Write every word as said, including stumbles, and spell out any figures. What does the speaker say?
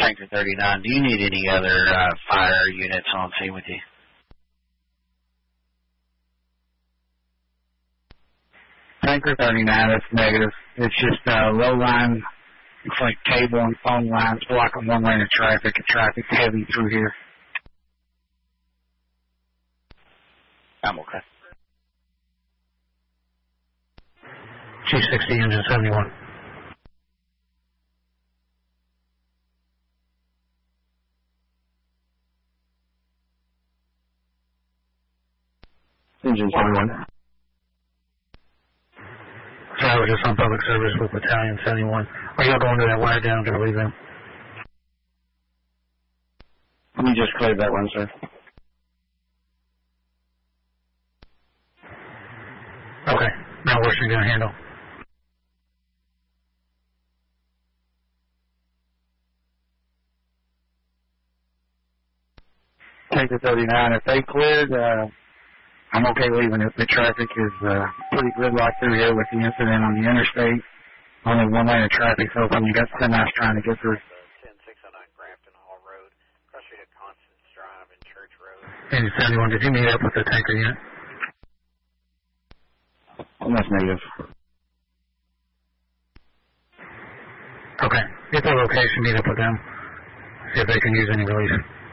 Tanker thirty-nine, do you need any other uh, fire units on scene with you? Tanker thirty-nine, that's negative. It's just uh, low line. Looks like cable and phone lines blocking one lane of traffic, and traffic's heavy through here. I'm okay. Chief sixty, engine seventy-one. Engine seventy-one. So I was just on public service with Battalion seventy-one. Are y'all going to that wire down to leave them? We just cleared that one, sir. Okay. Now what's she going to handle? Tanker thirty-nine, if they cleared, uh, I'm okay leaving it. The traffic is uh, pretty gridlocked through here with the incident on the interstate. Only one lane of traffic open. You got semis trying to get through. ten six oh nine Grafton Hall Road, across street at Constance Drive and Church Road. Engine seventy-one, did you meet up with the tanker yet? Oh, that's negative. Okay. Get the location, meet up with them. See if they can use any relief.